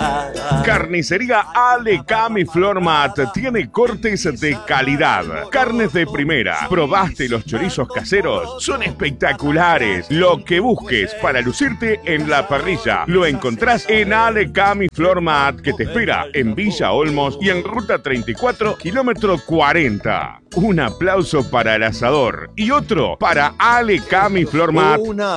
Carnicería Ale Cami Flor Mat tiene cortes de calidad, carnes de primera. ¿Probaste los chorizos caseros? Son espectaculares. Lo que busques para lucirte en la parrilla lo encontrás en Ale Cami Flor Mat, que te espera en Villa Olmos y en Ruta 34, kilómetro 40. Un aplauso para el asador y otro para Ale Cami Flor Mat.